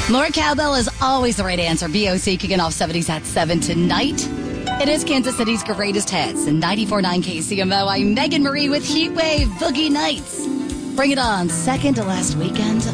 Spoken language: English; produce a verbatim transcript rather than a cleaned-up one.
More cowbell is always the right answer. B O C kicking off seventies at seven tonight. It is Kansas City's greatest hits. And ninety-four point nine K C M O, I'm Megan Marie with Heatwave Boogie Nights. Bring it on. Second to last weekend